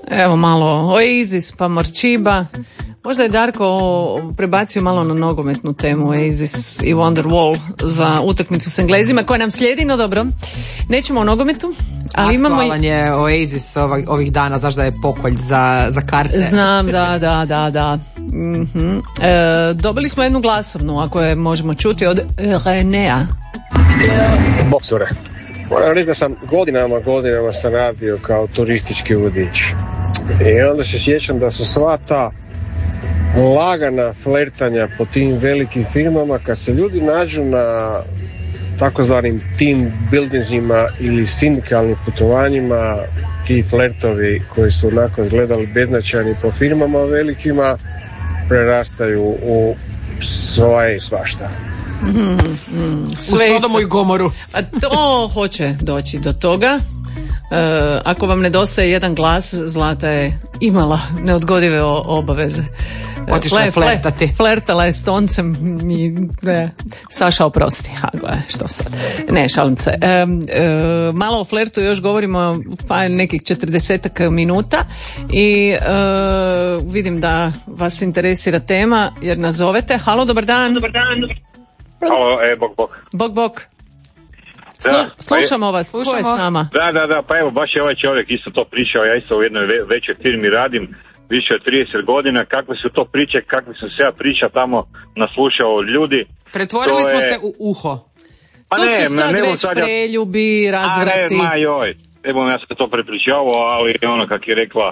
Evo malo Oasis pa Morčiba. Možda je Darko prebacio malo na nogometnu temu Oasis i Wonderwall za utakmicu s Englezima koja nam slijedi, no dobro. Nećemo o nogometu, ali imamo... Aktualan je Oasis ovih dana, znaš da je pokolj za karte. Znam, da. Mm-hmm. Dobili smo jednu glasovnu, ako je možemo čuti, od Renea. Bog cure. Moram reći da sam godinama sam radio kao turistički vodič. I onda se sjećam da su sva ta lagana flertanja po tim velikim firmama, kad se ljudi nađu na takozvanim team buildingsima ili sindikalnim putovanjima, ti flertovi koji su onako izgledali beznačajni po firmama velikima prerastaju u svoje i svašta. U Sodomu i Gomoru. A to hoće doći do toga. Ako vam nedostaje jedan glas, Zlata je imala neodgodive obaveze. Otišla je flertati. Flertala je s Toncem i Saša oprosti. A gledaj, što sad? Ne, šalim se. Malo o flertu još govorimo pa nekih 40 minuta i vidim da vas interesira tema jer nas zovete. Halo, dobar dan. Halo, Bog. Slušamo vas, ko je s nama? Da, pa evo baš je ovaj čovjek isto to pričao, ja isto u jednoj većoj firmi radim više od 30 godina, kakve su to priče, kakve su se ja priča tamo naslušao od ljudi. Pretvorili smo se u uho. Pa to su sad već preljubi, razvrati. Evo ja sam to prepričavao, ali ono kak je rekla,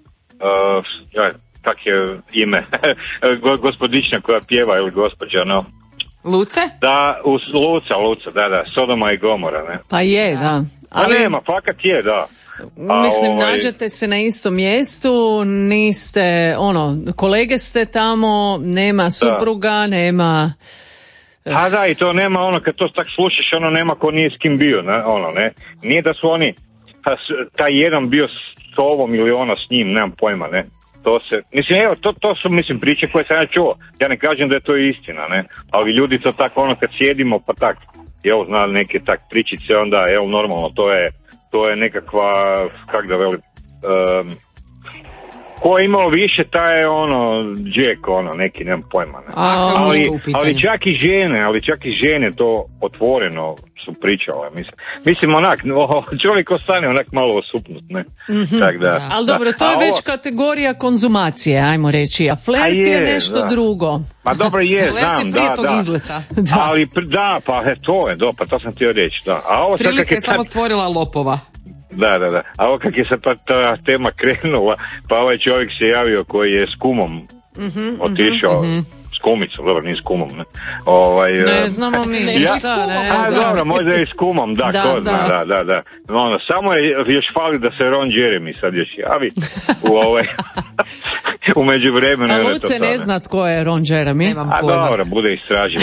kak je ime, gospodična koja pjeva ili gospođa, no. Luce? Da, Luca, da, Sodoma i Gomora, ne? Pa je, da. Ali nema, fakat je, da. Mislim, nađete se na istom mjestu, niste, kolege ste tamo, nema supruga, nema... A da, i to nema, kad to tak slušaš, nema ko nije s kim bio, ne? Nije da su oni, taj jedan bio s ovom ili s njim, nemam pojma, ne? To su priče koje sam ja čuo. Ja ne kažem da je to istina, ne? Ali ljudi to tako, kad sjedimo, pa tak, zna neke tak pričice, onda, normalno, to je nekakva, kak da velim, ko je imao više, taj je džek, neki, nemam pojma, ne? Ali čak i žene to otvoreno su pričale, mislim onak, čovjek ostane onak malo osupnut, ne? Mm-hmm. Tak da. Ali dobro, to je već kategorija konzumacije, ajmo reći, a flert je nešto drugo. Pa dobro je, znam, da. Ali to sam htio reći, da. A ovo prilike je samo stvorila lopova. Da. A ovo kak je sad ta tema krenula, pa ovaj čovjek se javio koji je s kumom otišao, s kumicom, dobro, nije s kumom, ne? Ne znamo mi, ništa, ne. Dobro, možda je i s kumom, da. Da. Samo je još fali da se Ron Jeremy sad još javi u međuvremenu. A Luce ne zna tko je Ron Jeremy. Nemam pojma. Dobro, bude istraživa.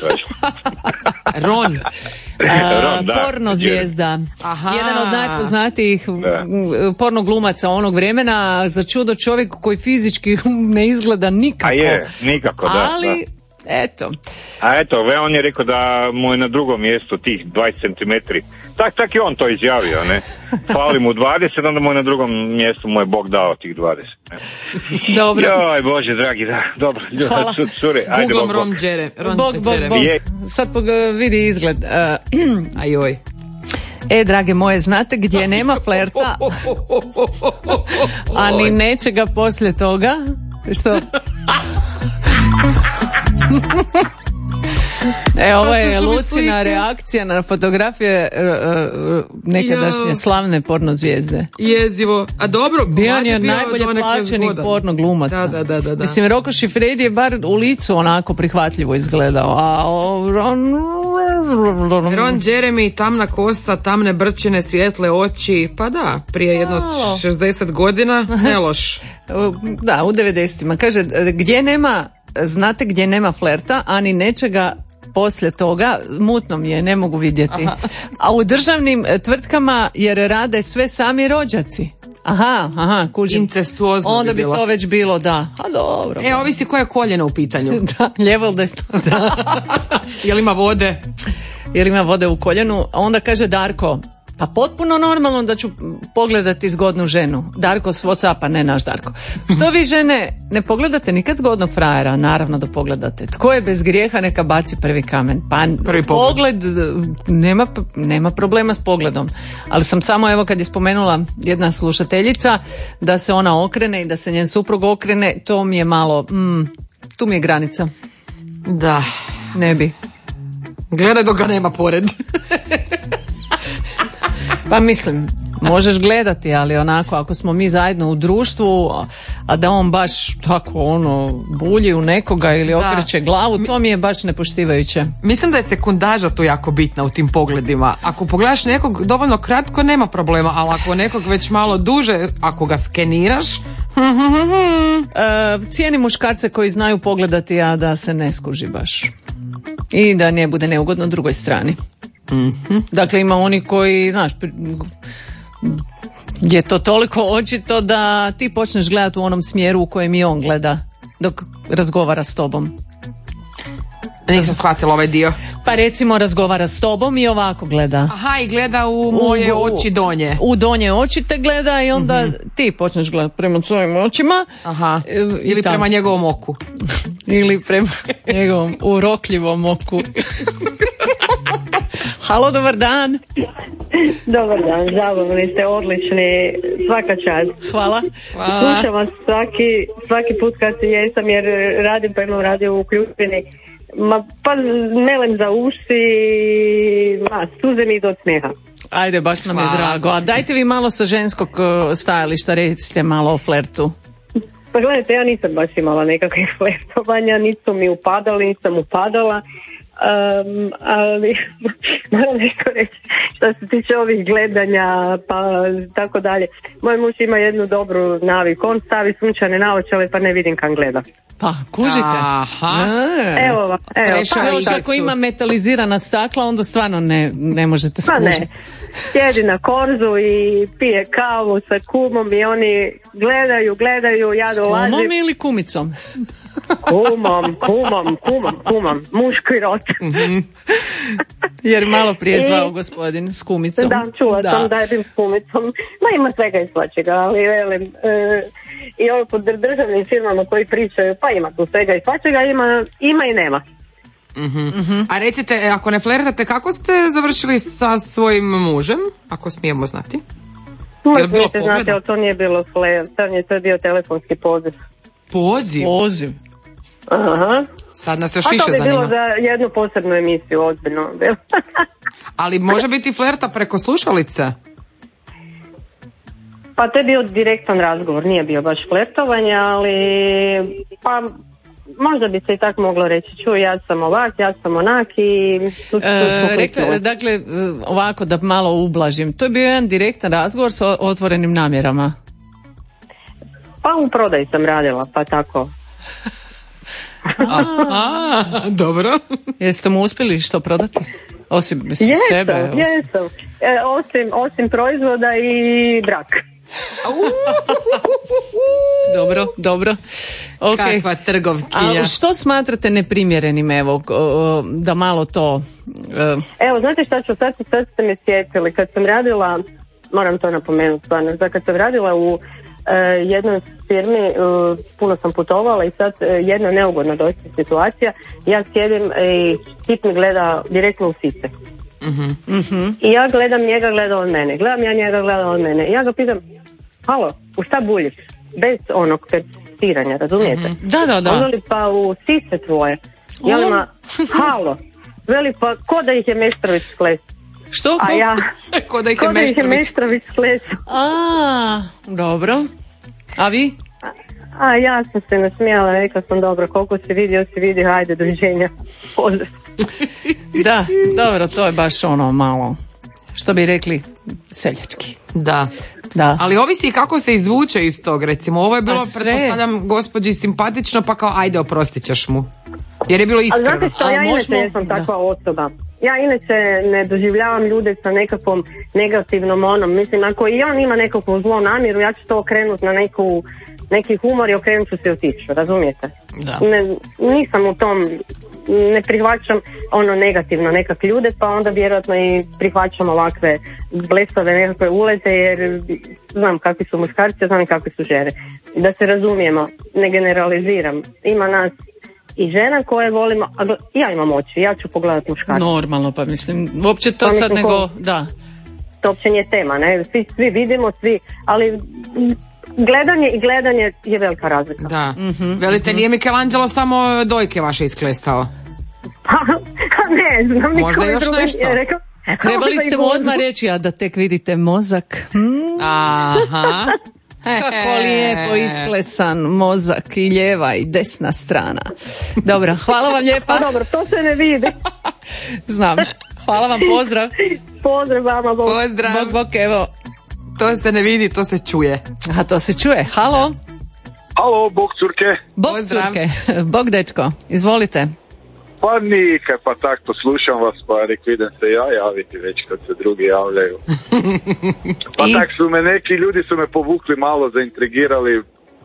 Ron. Porno zvijezda. Jedan od najpoznatijih porno glumaca onog vremena, za čudo čovjek koji fizički ne izgleda nikako. A je, nikako, da. Ali, eto. A eto, on je rekao da mu je na drugom mjestu tih 20 centimetri. Tak je on to izjavio, ne? Fali mu 20, onda mu je na drugom mjestu mu je Bog dao tih 20. Ne? Dobro. Joj, Bože, dragi, da. Dobro, cure. Ajde, Googlom Ron Jeremy. Bog. Sad vidi izgled. Ajoj. Drage moje, znate gdje nema flerta, a ni nečega poslije toga? Što? Ovo je Lucina reakcija na fotografije nekadašnje slavne porno zvijezde. Jezivo. A dobro, bio je najbolje plaćenih porno glumaca. Da. Mislim, Rocco Siffredi je bar u licu onako prihvatljivo izgledao. A Ron Jeremy, tamna kosa, tamne brčine, svijetle oči. Pa da, prije jedno 60 godina, ne loš. Da, u 90-ima. Kaže, znate gdje nema flerta, ani nečega poslije toga, mutno mi je, ne mogu vidjeti. Aha. A u državnim tvrtkama, jer rade sve sami rođaci. Aha, kužim. Incestuozno onda bi to već bilo, da. A dobro. Ovisi koje je koljeno u pitanju. Da, lijevo ili desno. Jel ima vode? Jel ima vode u koljenu? Onda kaže Darko, Pa potpuno normalno da ću pogledati zgodnu ženu. Darko s Whatsappa, ne naš Darko. Što vi žene ne pogledate nikad zgodnog frajera? Naravno da pogledate. Tko je bez grijeha neka baci prvi kamen. Pa prvi pogled, nema problema s pogledom. Ali sam samo, evo kad je spomenula jedna slušateljica da se ona okrene i da se njen suprug okrene, to mi je malo, tu mi je granica. Da. Ne bi. Gledaj dok ga nema pored. Pa mislim, možeš gledati, ali onako ako smo mi zajedno u društvu, a da on baš tako bulji u nekoga ili okreće glavu, to mi je baš nepoštivajuće. Mislim da je sekundaža tu jako bitna u tim pogledima. Ako pogledaš nekog dovoljno kratko, nema problema, ali ako nekog već malo duže, ako ga skeniraš... Cijenim muškarce koji znaju pogledati, a da se ne skuži baš. I da ne bude neugodno drugoj strani. Dakle, ima oni koji, znaš, je to toliko očito da ti počneš gledati u onom smjeru u kojem i on gleda dok razgovara s tobom. Nisam shvatila ovaj dio. Pa recimo razgovara s tobom i ovako gleda. Aha, i gleda u moje oči donje. U donje oči te gleda i onda ti počneš gledati prema svojim očima. Aha, ili prema njegovom oku. Ili prema njegovom urokljivom oku. Halo, dobar dan. Dobar dan, zabavni ste, odlični, svaka čast. Hvala. Slušam vas svaki put kad jesam, jer radim pa imam radio uključeni. Pa melem za uši, suze mi idu od smijeha. Ajde, baš nam je drago. A dajte vi malo sa ženskog stajališta, recite malo o flertu. Pa gledajte, ja nisam baš imala nekakvih flertovanja, nisu mi upadali, nisam upadala. Ali moram nešto reći što se tiče ovih gledanja pa tako dalje. Moj muž ima jednu dobru naviku, on stavi sunčane naočale pa ne vidim kam gleda. Pa kužite. Evo. Pa ako ima metalizirana stakla onda stvarno ne možete skužiti. Pa ne, sjedi na korzu i pije kavu sa kumom i oni gledaju, ja dolazim. S kumom ili kumicom? Kumom, muški rod. Jer malo prije zvao gospodin s kumicom. Da, čula sam da je bil s kumicom. Ma ima svega i svačega, ali velim, i ovo pod državnim firmama koji pričaju, pa ima tu svega i svačega, ima i nema. A recite, ako ne flertate, kako ste završili sa svojim mužem, ako smijemo znati? Možete znati, ali to nije bilo flirt, to je bio telefonski poziv. Poziv? Aha. Sad nas još više zanima. A to bi bilo za jednu posebnu emisiju, ozbiljno. Ali može biti flerta preko slušalice? Pa to je bio direktan razgovor, nije bio baš flertovanje, ali pa možda bi se i tako moglo reći, čuj, ja sam ovak, ja sam onak i dakle, ovako da malo ublažim, to je bio jedan direktan razgovor sa otvorenim namjerama. Pa u prodaji sam radila, pa tako. Dobro. Jeste mu uspjeli što prodati? Osim sebe? Jesam. Osim proizvoda i brak. Dobro. Okay. Kakva trgovkinja. A što smatrate neprimjerenim, evo, da malo to... Evo, znate šta ću, sad ste me sjetili, kad sam radila, moram to napomenuti stvarno, da kad sam radila u jednoj firmi, puno sam putovala i sad jedna neugodna dosta situacija, ja sjedim i tip mi gleda direktno u sice. I ja gledam njega, gleda on mene, gledam ja njega, gleda on mene i ja ga pitam, halo, u šta buljiš? Bez onog persistiranja, razumijete? Da. On veli, pa u sice tvoje. Ja ima, halo, veli, pa ko da ih je Meštrović skles. Što? A ja, ko da ih je Meštrović skles. Dobro. A vi? A ja sam se nasmijala, rekla sam, dobro, koliko si vidi, hajde, doviđenja. Pozdrav. Da, dobro, to je baš ono malo, što bi rekli, seljački. Da. Ali ovisi kako se izvuče iz tog, recimo, ovo je bilo, pretpostavljam, gospođi simpatično, pa kao, ajde, oprostit ćeš mu. Jer je bilo iskreno. A znate što, ja inače jesam takva osoba. Ja inače ne doživljavam ljude sa nekakvom negativnom mislim, ako i on ima nekakvu zlo namjeru, ja ću to okrenuti na neku neki humor i okrenut ću se otići, razumijete? Da. Nisam u tom, ne prihvaćam ono negativno nekak ljude, pa onda vjerojatno i prihvaćam ovakve blesave nekakve ulete, jer znam kakvi su muškarci, znam i kakvi su žene. Da se razumijemo, ne generaliziram. Ima nas i žena koje volimo, a ja imam oči, ja ću pogledati muškarca. Normalno, pa mislim, uopće to sad nego, da. To uopće nije tema, ne? Svi vidimo, ali gledanje je velika razlika. Da. Velite, nije Michelangelo samo dojke vaše isklesao? Ne znam, možda još nešto. A trebali ste mu odmah reći, a da tek vidite mozak. Aha. Kako lijepo isklesan mozak i lijeva i desna strana. Dobro, hvala vam lijepa. Pa dobro, to se ne vidi. Znam. Hvala vam, pozdrav. Pozdrav vama, Bog. Pozdrav. Bog, evo. To se ne vidi, to se čuje. A to se čuje. Halo. Halo, bog curke. Bog pozdrav. Curke. Bog dečko, izvolite. Pa nikaj, pa tak poslušam vas, pa rekao idem se ja javiti već kad se drugi javljaju. Pa tak su me neki ljudi su me povukli malo, zaintrigirali,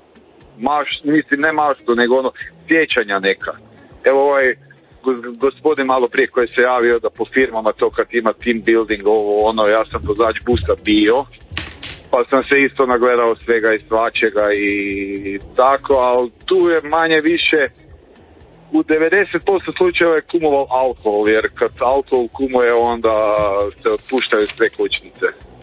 mislim ne maštu, nego ono sjećanja neka. Evo ovaj gospodin malo prije koji se javio da po firmama to kad ima team building ovo ono, ja sam vozač busa bio, pa sam se isto nagledao svega i svačega i tako, ali tu je manje više u 90% slučajeva je kumovao alkohol, jer kad alkohol kumuje onda se otpuštaju sve kočnice.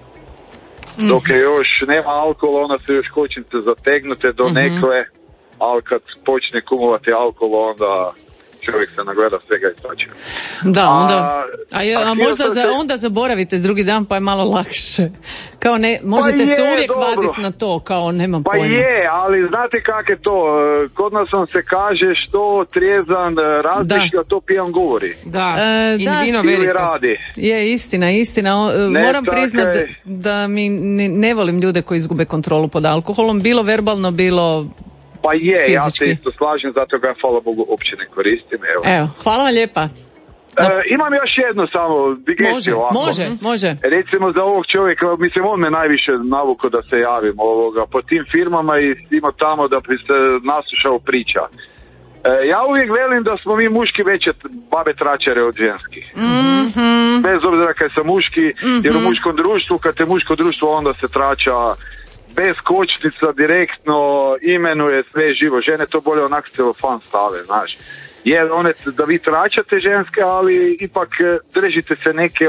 Dok je još nema alkohola, onda se još kočnice zategnute do nekle, ali kad počne kumovati alkohol onda čovjek se nagleda svega i svačega. Da, onda, a možda onda zaboravite drugi dan pa je malo lakše. Kao ne, možete se uvijek vaditi na to, kao nemam pojma. Pa je, ali znate kak je to, kod nas vam se kaže što trijezan razmišlja, to pijan govori. Da, in vino radi. Je, istina. Moram priznati da mi ne volim ljude koji izgube kontrolu pod alkoholom, bilo verbalno, bilo pa je, fizički. Ja se isto slažem, zato ga hvala Bogu uopće ne koristim. Evo, hvala vam lijepa. Imam još jedno samo digresiju. Može. Recimo za ovog čovjeka, mislim on me najviše navukao da se javim po tim firmama i svima tamo da bi se naslušao priča. Ja uvijek velim da smo mi muški veće babe tračare od ženskih. Bez obzira kad sam muški, jer u muškom društvu, kad je muško društvo onda se trača bez kočnica, direktno imenuje sve živo. Žene to bolje onak celofan stave, znaš. Jer one da vi tračate ženske, ali ipak držite se neke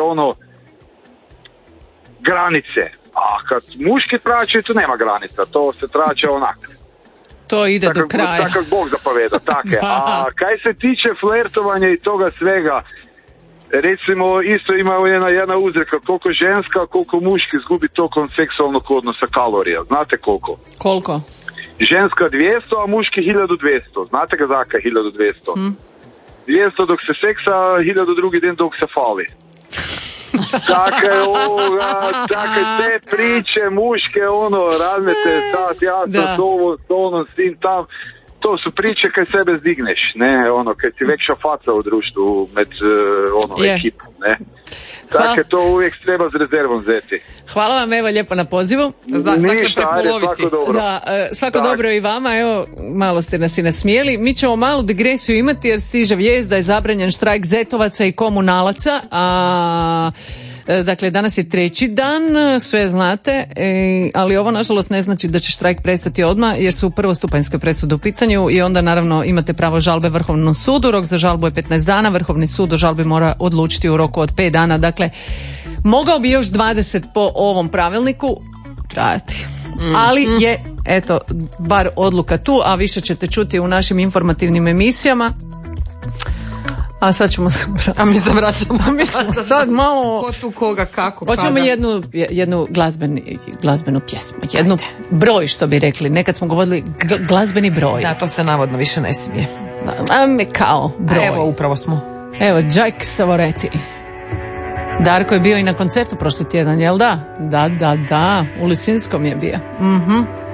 granice. A kad muški tračaju, tu nema granica, to se trača onak. To ide do kraja. Tako Bog zapoveda, tako je. A kaj se tiče flertovanja i toga svega, recimo isto ima jedna uzreka, koliko ženska, koliko muški izgubi tokom seksualnog odnosa kalorija. Znate koliko? Koliko? Ženska 200, a muški 1200. Znate ga zaka 1200? 200 dok se seksa, 1000 drugi dan dok se fali. Tako te priče muške, razmete sad, ja sam s tim tam. To su priče kad sebe zdigneš, ne, kad si veća faca u društvu med ekipom, ne. Dakle, to uvijek treba s rezervom zeti. Hvala vam, evo, lijepo na pozivu. Ništa, ajde, svako dobro. Da, svako dobro i vama, evo, malo ste nas i nasmijeli. Mi ćemo malu digresiju imati jer stiže vijest da je zabranjen štrajk zetovaca i komunalaca, dakle, danas je treći dan, sve znate, ali ovo nažalost ne znači da će štrajk prestati odmah jer su prvostupanjske presude u pitanju i onda naravno imate pravo žalbe Vrhovnom sudu, rok za žalbu je 15 dana, Vrhovni sud o žalbi mora odlučiti u roku od 5 dana, dakle, mogao bi još 20 po ovom pravilniku trajati. Ali je, eto, bar odluka tu, a više ćete čuti u našim informativnim emisijama. A sad ćemo se vratiti. A mi se vraćamo. Mi ćemo sad malo... Ko tu koga, kako, hoćemo kada? jednu glazbenu pjesmu. Jednu broj, što bi rekli. Nekad smo govorili glazbeni broj. Da, to se navodno više ne smije. Kao broj. Evo, upravo smo. Evo, Jack Savoretti. Darko je bio i na koncertu prošli tjedan, jel da? Da. U Lisinskom je bio.